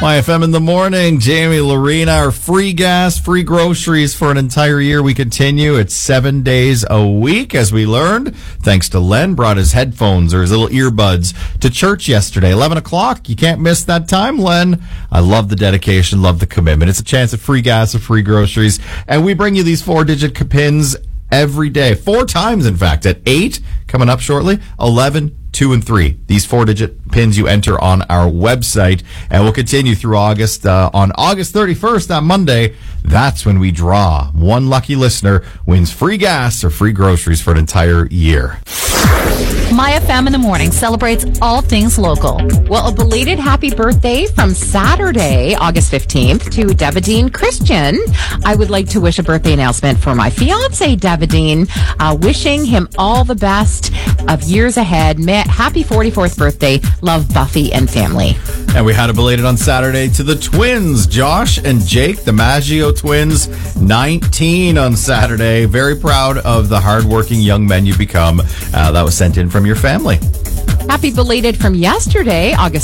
My FM in the morning. Jamie, Lorena, our free gas, free groceries for an entire year. We continue. It's 7 days a week, as we learned. Thanks to Len, brought his headphones or his little earbuds to church yesterday, 11 o'clock. You can't miss that time, Len. I love the dedication, love the commitment. It's a chance at free gas, of free groceries. And we bring you these 4-digit pins every day. 4 times, in fact, at 8, coming up shortly, 11, 2, and 3. These 4-digit pins you enter on our website, and we'll continue through August. On August 31st, on Monday, that's when we draw. One lucky listener wins free gas or free groceries for an entire year. My FM in the morning celebrates all things local. Well, a belated happy birthday from Saturday, August 15th, to Devadine Christian. I would like to wish a birthday announcement for my fiance, Devadine, wishing him all the best of years ahead. Happy 44th birthday. Love, Buffy and family. And we had a belated on Saturday to the twins, Josh and Jake, the Maggio twins, 19 on Saturday. Very proud of the hardworking young men you become. That was sent in from your family. Happy belated from yesterday, August